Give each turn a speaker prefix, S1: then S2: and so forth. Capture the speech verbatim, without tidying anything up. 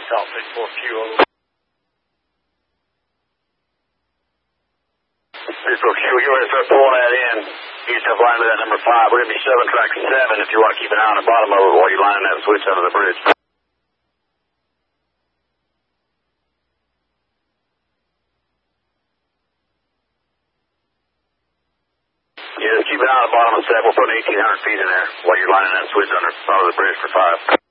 S1: South six four fuel.
S2: six four fuel, you're going to start pulling that in. East of line to that number five. We're going to be seven track seven if you want to keep an eye on the bottom of it while you're lining that switch under the bridge. Yeah, just keep an eye on the bottom of the seven. We're putting eighteen hundred feet in there while you're lining that switch under, under the bridge for five.